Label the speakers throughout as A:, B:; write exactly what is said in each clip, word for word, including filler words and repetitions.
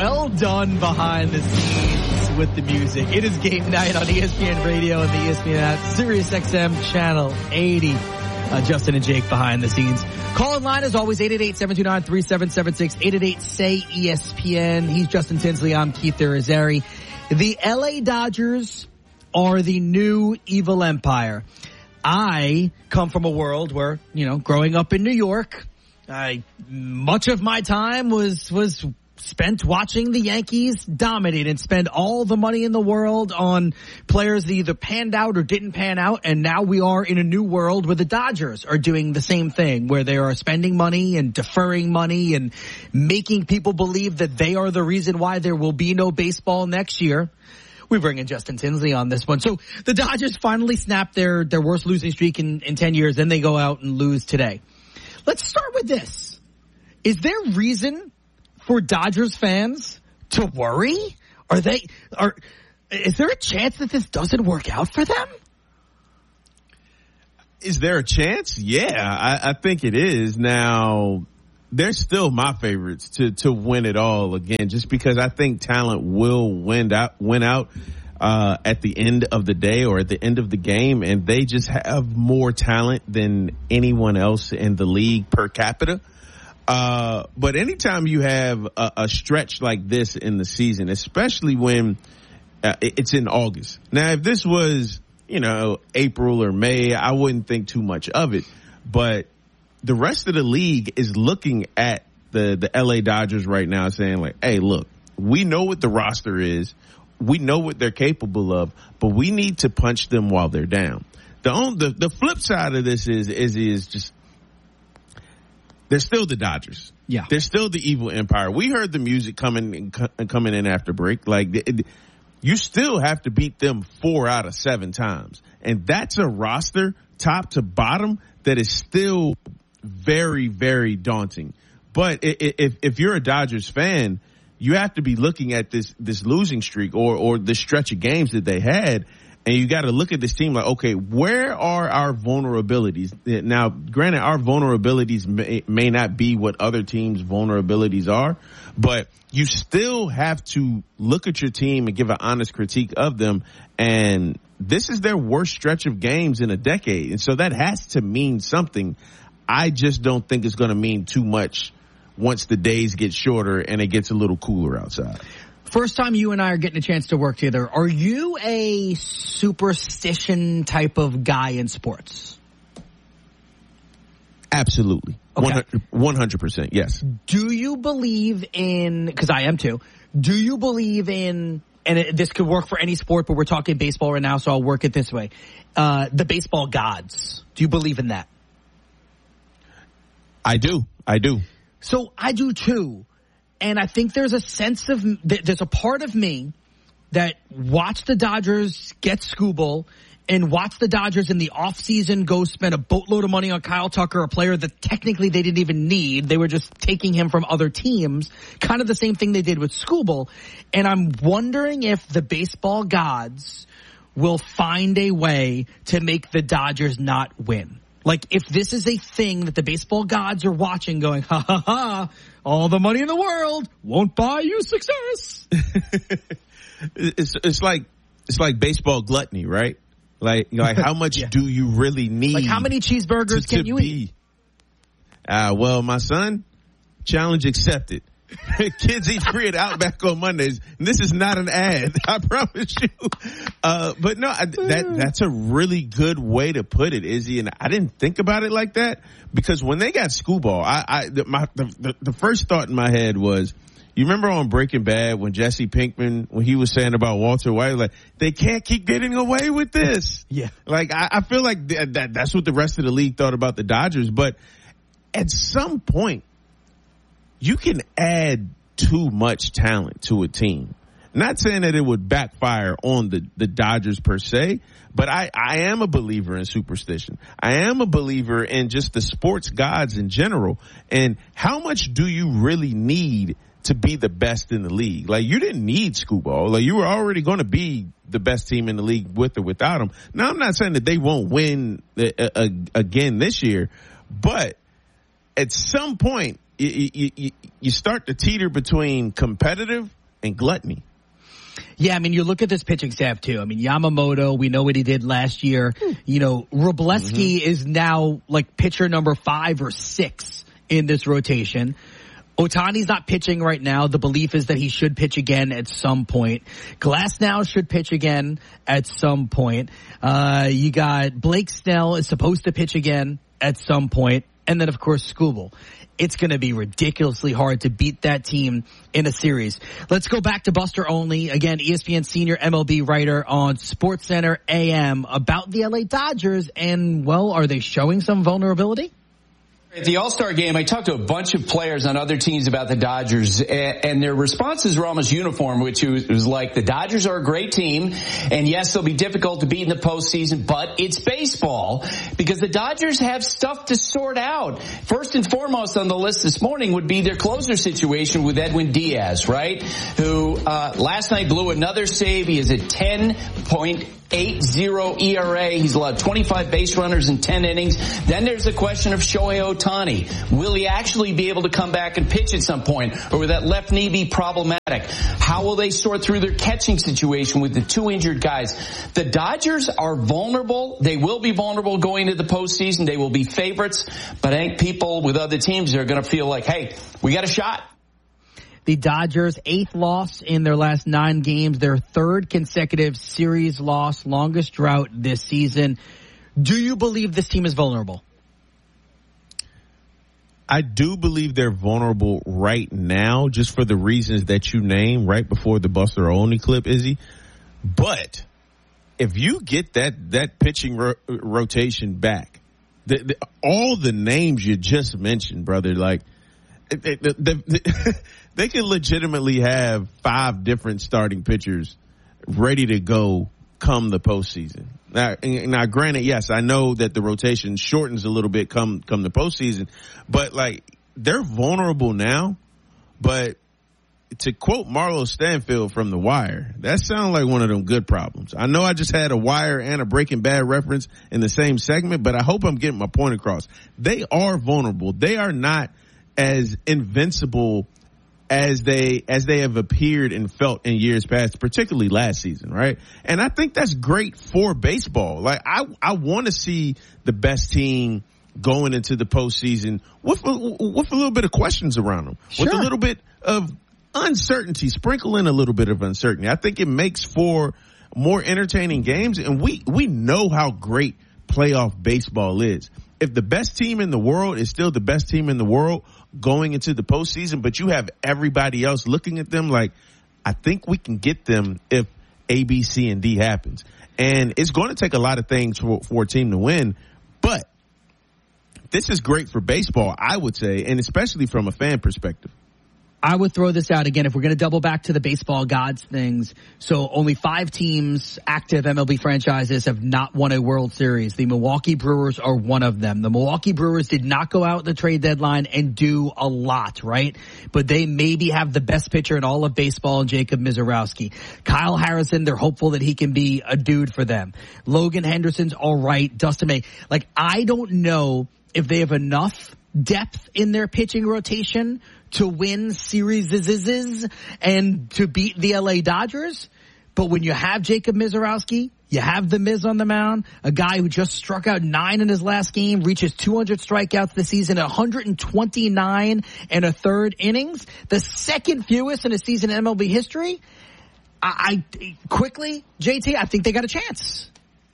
A: Well done behind the scenes with the music. It is game night on E S P N Radio and the E S P N app, Sirius X M channel eighty. Uh, Justin and Jake behind the scenes. Call in line as always, eight eight eight, seven two nine, three seven seven six, eight eight eight, S A Y, E S P N. He's Justin Tinsley. I'm Keith Irizarry. The L A Dodgers are the new evil empire. I come from a world where, you know, growing up in New York, I, much of my time was, was spent watching the Yankees dominate and spend all the money in the world on players that either panned out or didn't pan out. And now we are in a new world where the Dodgers are doing the same thing, where they are spending money and deferring money and making people believe that they are the reason why there will be no baseball next year. We bring in Justin Tinsley on this one. So the Dodgers finally snapped their, their worst losing streak in, in ten years. Then they go out and lose today. Let's start with this. Is there reason for Dodgers fans to worry? Are they, are, is there a chance that this doesn't work out for them?
B: Is there a chance? Yeah, I, I think it is. Now, they're still my favorites to, to win it all again, just because I think talent will win out, win out, uh, at the end of the day or at the end of the game. And they just have more talent than anyone else in the league per capita. Uh, but anytime you have a, a stretch like this in the season, especially when uh, it's in August. Now, if this was, you know, April or May, I wouldn't think too much of it, but the rest of the league is looking at the, the L A Dodgers right now saying like, hey, look, we know what the roster is. We know what they're capable of, but we need to punch them while they're down. The on, the, the flip side of this is, is, is just, they're still the Dodgers.
A: Yeah.
B: They're still the evil empire. We heard the music coming, coming in after break. Like, it, you still have to beat them four out of seven times. And that's a roster top to bottom that is still very, very daunting. But if if you're a Dodgers fan, you have to be looking at this this losing streak or or the stretch of games that they had, and you got to look at this team like, okay, where are our vulnerabilities? Now, granted, our vulnerabilities may, may not be what other teams' vulnerabilities are, but you still have to look at your team and give an honest critique of them. And this is their worst stretch of games in a decade, and so that has to mean something. I just don't think it's going to mean too much once the days get shorter and it gets a little cooler outside.
A: First time you and I are getting a chance to work together, are you a superstition type of guy in sports?
B: Absolutely.
A: Okay.
B: one hundred percent, yes.
A: Do you believe in, because I am too, do you believe in, and it, this could work for any sport, but we're talking baseball right now, so I'll work it this way, uh, the baseball gods. Do you believe in that?
B: I do. I do.
A: So I do too. And I think there's a sense of, there's a part of me that watched the Dodgers get Skubal and watched the Dodgers in the offseason go spend a boatload of money on Kyle Tucker, a player that technically they didn't even need. They were just taking him from other teams. Kind of the same thing they did with Skubal. And I'm wondering if the baseball gods will find a way to make the Dodgers not win. Like, if this is a thing that the baseball gods are watching going, ha ha ha, all the money in the world won't buy you success.
B: it's, it's like, it's like baseball gluttony, right? Like, like how much yeah. do you really need?
A: Like, how many cheeseburgers
B: to,
A: can
B: to
A: you
B: be?
A: eat?
B: Uh, well, my son, challenge accepted. Kids eat free at Outback on Mondays. And this is not an ad, I promise you. Uh, but no, I, that, that's a really good way to put it, Izzy. And I didn't think about it like that because when they got Skubal, I, I, the, my, the, the, the first thought in my head was, you remember on Breaking Bad when Jesse Pinkman, when he was saying about Walter White, like, they can't keep getting away with this.
A: Yeah.
B: Like, I, I feel like th- that, that's what the rest of the league thought about the Dodgers. But at some point, you can add too much talent to a team. Not saying that it would backfire on the, the Dodgers per se, but I, I am a believer in superstition. I am a believer in just the sports gods in general. And how much do you really need to be the best in the league? Like, you didn't need Skubal. Like, you were already going to be the best team in the league with or without him. Now, I'm not saying that they won't win uh, uh, again this year, but at some point, You, you, you start to teeter between competitive and gluttony.
A: Yeah, I mean, you look at this pitching staff, too. I mean, Yamamoto, we know what he did last year. You know, Wroblewski mm-hmm. is now, like, pitcher number five or six in this rotation. Ohtani's not pitching right now. The belief is that he should pitch again at some point. Glasnow should pitch again at some point. Uh, you got Blake Snell is supposed to pitch again at some point. And then, of course, Skubal. It's going to be ridiculously hard to beat that team in a series. Let's go back to Buster Olney. Again, E S P N senior M L B writer on SportsCenter A M about the L A Dodgers. And, well, are they showing some vulnerability?
C: At the All-Star game, I talked to a bunch of players on other teams about the Dodgers, and their responses were almost uniform, which was like, the Dodgers are a great team, and yes, they'll be difficult to beat in the postseason, but it's baseball, because the Dodgers have stuff to sort out. First and foremost on the list this morning would be their closer situation with Edwin Diaz, right? Who, uh, last night blew another save. He is at ten point eight oh E R A. He's allowed twenty-five base runners in ten innings. Then there's the question of Shohei Ohtani. Will he actually be able to come back and pitch at some point? Or will that left knee be problematic? How will they sort through their catching situation with the two injured guys? The Dodgers are vulnerable. They will be vulnerable going into the postseason. They will be favorites. But I think people with other teams are going to feel like, hey, we got a shot.
A: The Dodgers' eighth loss in their last nine games, their third consecutive series loss, longest drought this season. Do you believe this team is vulnerable?
B: I do believe they're vulnerable right now, just for the reasons that you named right before the Buster Olney clip, Izzy. But if you get that that pitching ro- rotation back, the, the, all the names you just mentioned, brother, like the, the, the, they can legitimately have five different starting pitchers ready to go come the postseason. Now, now, granted, yes, I know that the rotation shortens a little bit come come the postseason, but like they're vulnerable now. But to quote Marlo Stanfield from The Wire, that sounds like one of them good problems. I know I just had a Wire and a Breaking Bad reference in the same segment, but I hope I'm getting my point across. They are vulnerable. They are not as invincible as they as they have appeared and felt in years past, particularly last season, right? And I think that's great for baseball. Like I I want to see the best team going into the postseason with with a little bit of questions around them, sure, with a little bit of uncertainty, sprinkle in a little bit of uncertainty. I think it makes for more entertaining games, and we we know how great playoff baseball is. If the best team in the world is still the best team in the world going into the postseason, but you have everybody else looking at them like, I think we can get them if A, B, C, and D happens. And it's going to take a lot of things for, for a team to win, but this is great for baseball, I would say, and especially from a fan perspective.
A: I would throw this out again if we're going to double back to the baseball gods things. So only five teams, active M L B franchises, have not won a World Series. The Milwaukee Brewers are one of them. The Milwaukee Brewers did not go out the trade deadline and do a lot, right? But they maybe have the best pitcher in all of baseball, Jacob Misiorowski. Kyle Harrison, they're hopeful that he can be a dude for them. Logan Henderson's all right. Dustin May. Like, I don't know if they have enough depth in their pitching rotation to win series and to beat the L A Dodgers. But when you have Jacob Misiorowski, you have the Miz on the mound, a guy who just struck out nine in his last game, reaches two hundred strikeouts this season, one hundred twenty-nine and a third innings, the second fewest in a season in M L B history. I, I quickly, J T, I think they got a chance.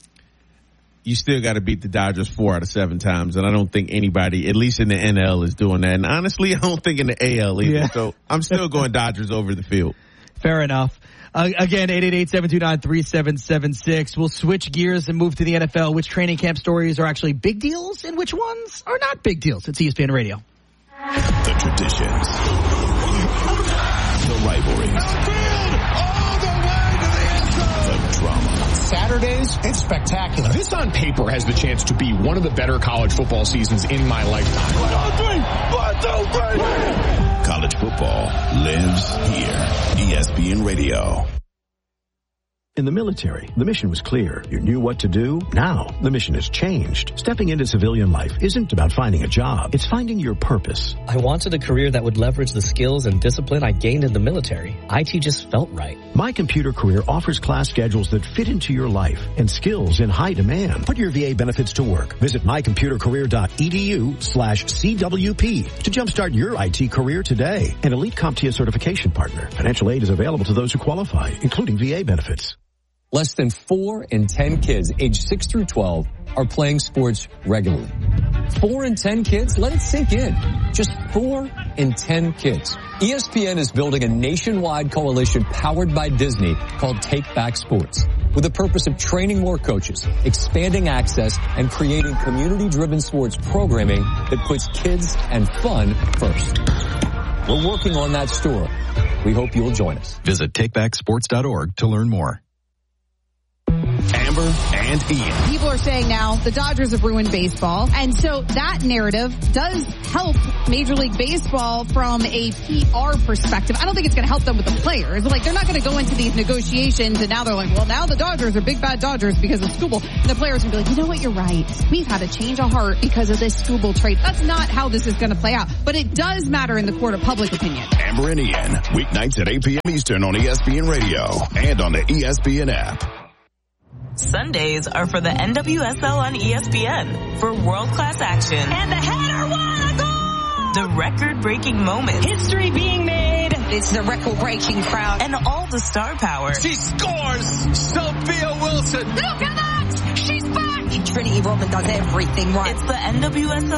B: You still got to beat the Dodgers four out of seven times, and I don't think anybody, at least in the N L, is doing that. And honestly, I don't think in the A L either. Yeah. So I'm still going Dodgers over the field.
A: Fair enough. Uh, again, eight eight eight, seven two nine, three seven seven six. We'll switch gears and move to the N F L. Which training camp stories are actually big deals and which ones are not big deals? It's E S P N Radio.
D: The traditions, the rivalries, the drama.
E: Saturdays, it's spectacular. This on paper has the chance to be one of the better college football seasons in my lifetime.
D: One, two, three. One, two, three. College football lives here. E S P N Radio.
F: In the military, the mission was clear. You knew what to do. Now, the mission has changed. Stepping into civilian life isn't about finding a job. It's finding your purpose.
G: I wanted a career that would leverage the skills and discipline I gained in the military. I T just felt right.
F: My Computer Career offers class schedules that fit into your life and skills in high demand. Put your V A benefits to work. Visit mycomputercareer.edu slash CWP to jumpstart your I T career today. An elite CompTIA certification partner. Financial aid is available to those who qualify, including V A benefits.
H: Less than four in ten kids aged six through twelve are playing sports regularly. Four in ten kids? Let it sink in. Just four in ten kids. E S P N is building a nationwide coalition powered by Disney called Take Back Sports, with the purpose of training more coaches, expanding access, and creating community-driven sports programming that puts kids and fun first. We're working on that story. We hope you'll join us.
I: Visit take back sports dot org to learn more.
D: Amber and Ian.
J: People are saying now the Dodgers have ruined baseball. And so that narrative does help Major League Baseball from a P R perspective. I don't think it's going to help them with the players. Like, they're not going to go into these negotiations and now they're like, well, now the Dodgers are big bad Dodgers because of Skubal. And the players will be like, you know what, you're right. We've had a change of heart because of this Skubal trade. That's not how this is going to play out. But it does matter in the court of public opinion.
D: Amber and Ian, weeknights at eight p.m. Eastern on E S P N Radio and on the E S P N app.
K: Sundays are for the N W S L on E S P N for world-class action. And the header won a goal! The record-breaking moments. History being made. It's the record-breaking crowd. And all the star power.
L: She scores! Sophia Wilson!
K: Look at that! She's back! Trinity Rodman does everything right. It's the N W S L